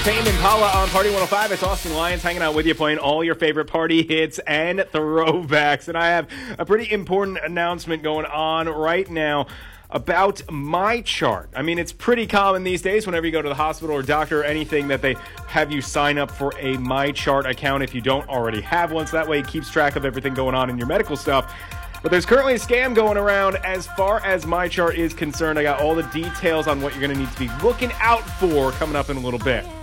Tame Impala on Party 105. It's Austin Lyons hanging out with you, playing all your favorite party hits and throwbacks. And I have a pretty important announcement going on right now about MyChart. I mean, it's pretty common these days whenever you go to the hospital or doctor or anything that they have you sign up for a MyChart account if you don't already have one. So that way it keeps track of everything going on in your medical stuff. But there's currently a scam going around as far as MyChart is concerned. I got all the details on what you're going to need to be looking out for coming up in a little bit.